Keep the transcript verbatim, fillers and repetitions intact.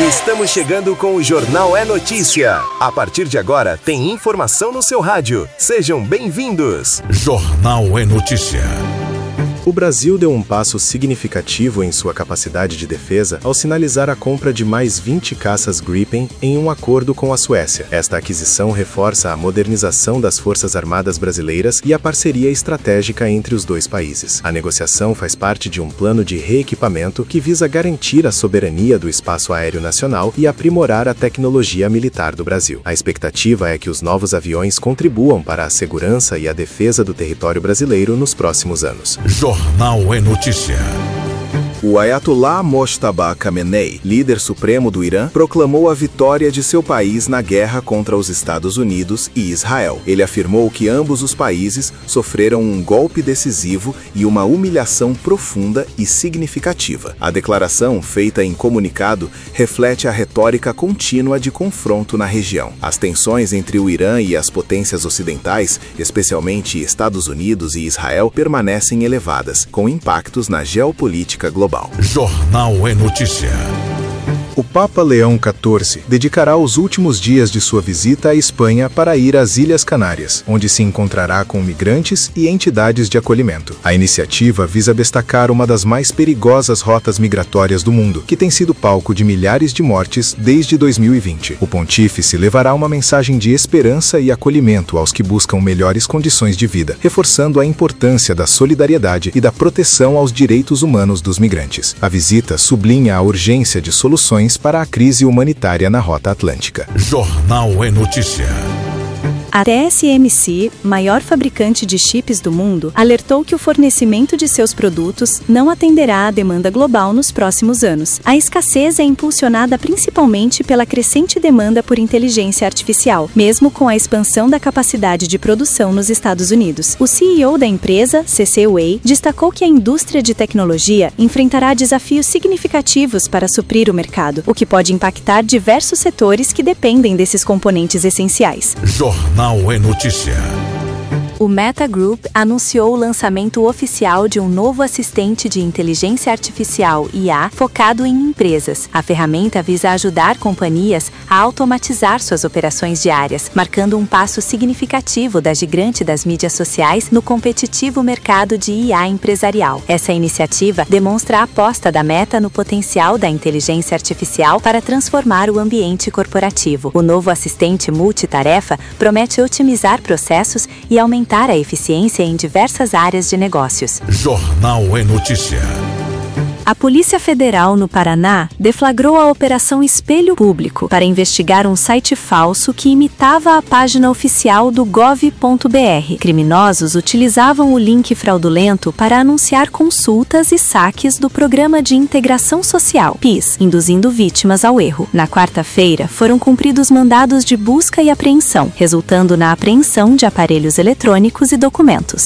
Estamos chegando com o Jornal É Notícia. A partir de agora, tem informação no seu rádio. Sejam bem-vindos. Jornal É Notícia. O Brasil deu um passo significativo em sua capacidade de defesa ao sinalizar a compra de mais vinte caças Gripen em um acordo com a Suécia. Esta aquisição reforça a modernização das Forças Armadas brasileiras e a parceria estratégica entre os dois países. A negociação faz parte de um plano de reequipamento que visa garantir a soberania do espaço aéreo nacional e aprimorar a tecnologia militar do Brasil. A expectativa é que os novos aviões contribuam para a segurança e a defesa do território brasileiro nos próximos anos. Jornal É Notícia. O Ayatollah Mojtaba Khamenei, líder supremo do Irã, proclamou a vitória de seu país na guerra contra os Estados Unidos e Israel. Ele afirmou que ambos os países sofreram um golpe decisivo e uma humilhação profunda e significativa. A declaração, feita em comunicado, reflete a retórica contínua de confronto na região. As tensões entre o Irã e as potências ocidentais, especialmente Estados Unidos e Israel, permanecem elevadas, com impactos na geopolítica global. Jornal É Notícia. O Papa Leão quatorze dedicará os últimos dias de sua visita à Espanha para ir às Ilhas Canárias, onde se encontrará com migrantes e entidades de acolhimento. A iniciativa visa destacar uma das mais perigosas rotas migratórias do mundo, que tem sido palco de milhares de mortes desde dois mil e vinte. O pontífice levará uma mensagem de esperança e acolhimento aos que buscam melhores condições de vida, reforçando a importância da solidariedade e da proteção aos direitos humanos dos migrantes. A visita sublinha a urgência de soluções para a crise humanitária na Rota Atlântica. Jornal É Notícia. A T S M C, maior fabricante de chips do mundo, alertou que o fornecimento de seus produtos não atenderá à demanda global nos próximos anos. A escassez é impulsionada principalmente pela crescente demanda por inteligência artificial, mesmo com a expansão da capacidade de produção nos Estados Unidos. O C E O da empresa, C C Huawei, destacou que a indústria de tecnologia enfrentará desafios significativos para suprir o mercado, o que pode impactar diversos setores que dependem desses componentes essenciais. Jornal É Notícia. O Meta Group anunciou o lançamento oficial de um novo assistente de inteligência artificial I A focado em empresas. A ferramenta visa ajudar companhias a automatizar suas operações diárias, marcando um passo significativo da gigante das mídias sociais no competitivo mercado de I A empresarial. Essa iniciativa demonstra a aposta da Meta no potencial da inteligência artificial para transformar o ambiente corporativo. O novo assistente multitarefa promete otimizar processos e aumentar a eficiência em diversas áreas de negócios. Jornal É Notícia. A Polícia Federal no Paraná deflagrou a Operação Espelho Público para investigar um site falso que imitava a página oficial do gov ponto br. Criminosos utilizavam o link fraudulento para anunciar consultas e saques do Programa de Integração Social, P I S, induzindo vítimas ao erro. Na quarta-feira, foram cumpridos mandados de busca e apreensão, resultando na apreensão de aparelhos eletrônicos e documentos.